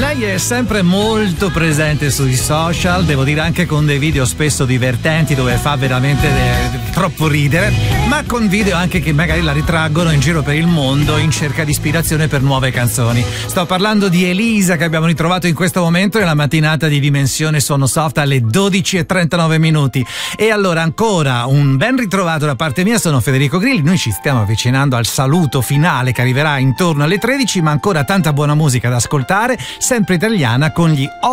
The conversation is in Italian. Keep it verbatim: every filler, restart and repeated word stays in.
Lei è sempre molto presente sui social, devo dire anche con dei video spesso divertenti dove fa veramente eh, troppo ridere, ma con video anche che magari la ritraggono in giro per il mondo in cerca di ispirazione per nuove canzoni. Sto parlando di Elisa, che abbiamo ritrovato in questo momento nella mattinata di Dimensione Suono Soft alle dodici e trentanove minuti. E allora ancora un ben ritrovato da parte mia, sono Federico Grilli, noi ci stiamo avvicinando al saluto finale che arriverà intorno alle tredici, ma ancora tanta buona musica da ascoltare, sempre italiana con gli